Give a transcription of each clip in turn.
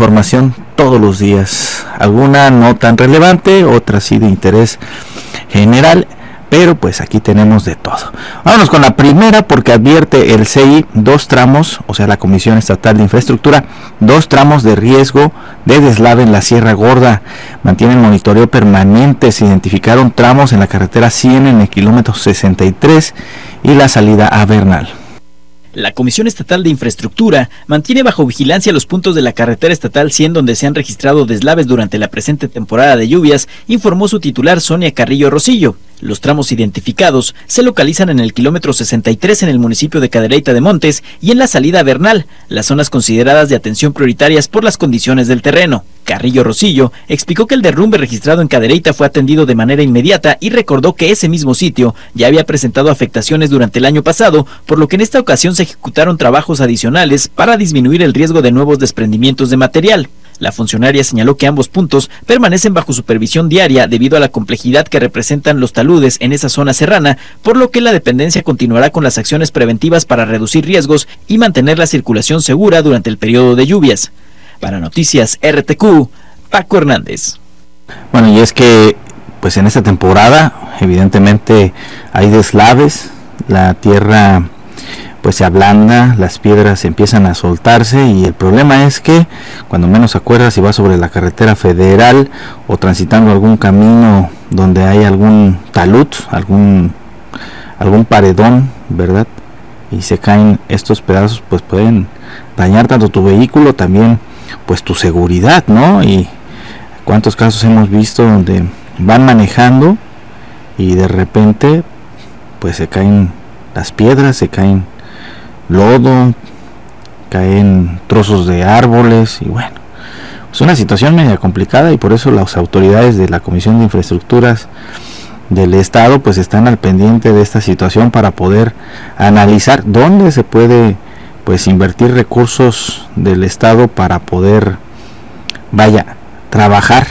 información todos los días, alguna no tan relevante, otra sí de interés general, pero pues aquí tenemos de todo. Vámonos con la primera, porque advierte el CI dos tramos, o sea la Comisión Estatal de Infraestructura, dos tramos de riesgo de deslave en la Sierra Gorda. Mantienen monitoreo permanente. Se identificaron tramos en la carretera 100 en el kilómetro 63 y la salida a Bernal. La Comisión Estatal de Infraestructura mantiene bajo vigilancia los puntos de la carretera estatal 100 donde se han registrado deslaves durante la presente temporada de lluvias, informó su titular Sonia Carrillo Rosillo. Los tramos identificados se localizan en el kilómetro 63 en el municipio de Cadereyta de Montes y en la salida a Bernal, las zonas consideradas de atención prioritarias por las condiciones del terreno. Carrillo Rosillo explicó que el derrumbe registrado en Cadereyta fue atendido de manera inmediata y recordó que ese mismo sitio ya había presentado afectaciones durante el año pasado, por lo que en esta ocasión se ejecutaron trabajos adicionales para disminuir el riesgo de nuevos desprendimientos de material. La funcionaria señaló que ambos puntos permanecen bajo supervisión diaria debido a la complejidad que representan los taludes en esa zona serrana, por lo que la dependencia continuará con las acciones preventivas para reducir riesgos y mantener la circulación segura durante el periodo de lluvias. Para Noticias RTQ, Paco Hernández. Bueno, y es que pues en esta temporada evidentemente hay deslaves, la tierra pues se ablanda, las piedras empiezan a soltarse y el problema es que cuando menos acuerdas, si vas sobre la carretera federal o transitando algún camino donde hay algún talud, algún paredón, ¿verdad? Y se caen estos pedazos, pues pueden dañar tanto tu vehículo, también pues tu seguridad, ¿no? Y cuántos casos hemos visto donde van manejando y de repente pues se caen las piedras, se caen lodo, caen trozos de árboles y bueno, es una situación media complicada y por eso las autoridades de la Comisión de Infraestructuras del Estado pues están al pendiente de esta situación para poder analizar dónde se puede pues invertir recursos del Estado para poder trabajar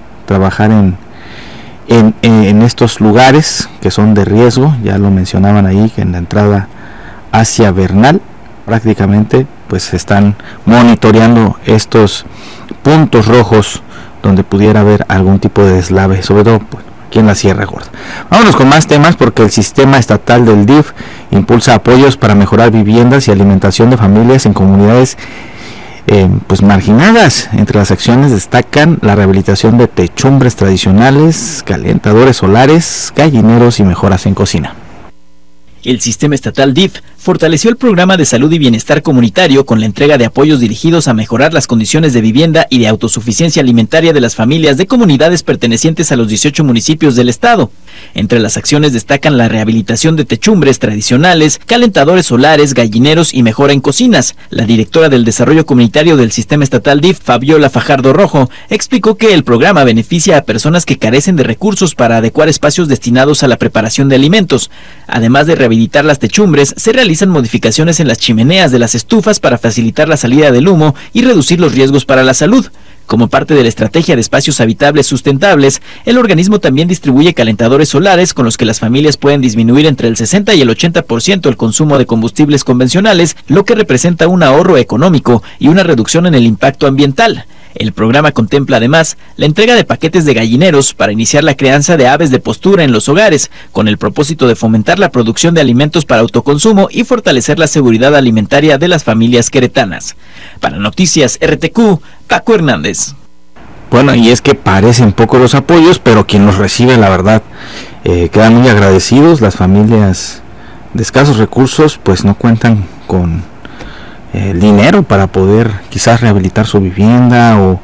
en estos lugares que son de riesgo. Ya lo mencionaban ahí, que en la entrada hacia Bernal prácticamente pues se están monitoreando estos puntos rojos donde pudiera haber algún tipo de deslave, sobre todo pues, aquí en la Sierra Gorda. Vámonos con más temas, porque el sistema estatal del DIF impulsa apoyos para mejorar viviendas y alimentación de familias en comunidades pues marginadas. Entre las acciones destacan la rehabilitación de techumbres tradicionales, calentadores solares, gallineros y mejoras en cocina. El sistema estatal DIF fortaleció el programa de salud y bienestar comunitario con la entrega de apoyos dirigidos a mejorar las condiciones de vivienda y de autosuficiencia alimentaria de las familias de comunidades pertenecientes a los 18 municipios del estado. Entre las acciones destacan la rehabilitación de techumbres tradicionales, calentadores solares, gallineros y mejora en cocinas. La directora del Desarrollo Comunitario del sistema estatal DIF, Fabiola Fajardo Rojo, explicó que el programa beneficia a personas que carecen de recursos para adecuar espacios destinados a la preparación de alimentos. Además de rehabilitar las techumbres, se realizan modificaciones en las chimeneas de las estufas para facilitar la salida del humo y reducir los riesgos para la salud. Como parte de la estrategia de espacios habitables sustentables, el organismo también distribuye calentadores solares con los que las familias pueden disminuir entre el 60 y el 80% el consumo de combustibles convencionales, lo que representa un ahorro económico y una reducción en el impacto ambiental. El programa contempla además la entrega de paquetes de gallineros para iniciar la crianza de aves de postura en los hogares, con el propósito de fomentar la producción de alimentos para autoconsumo y fortalecer la seguridad alimentaria de las familias queretanas. Para Noticias RTQ, Paco Hernández. Bueno, y es que parecen pocos los apoyos, pero quien los recibe, la verdad, quedan muy agradecidos. Las familias de escasos recursos pues no cuentan con el dinero para poder quizás rehabilitar su vivienda o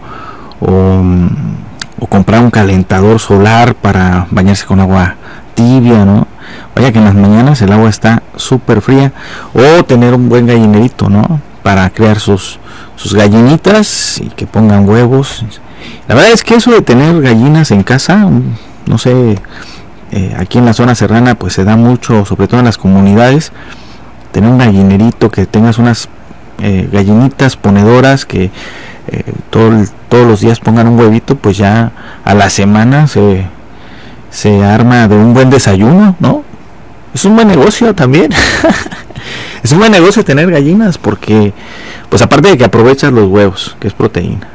comprar un calentador solar para bañarse con agua tibia, ¿no? Vaya que en las mañanas el agua está súper fría, o tener un buen gallinerito, ¿no? Para crear sus gallinitas y que pongan huevos. La verdad es que eso de tener gallinas en casa, no sé, aquí en la zona serrana pues se da mucho, sobre todo en las comunidades, tener un gallinerito, que tengas unas gallinitas ponedoras que todos los días pongan un huevito, pues ya a la semana se arma de un buen desayuno, ¿no? Es un buen negocio también. Es un buen negocio tener gallinas, porque pues aparte de que aprovechas los huevos, que es proteína,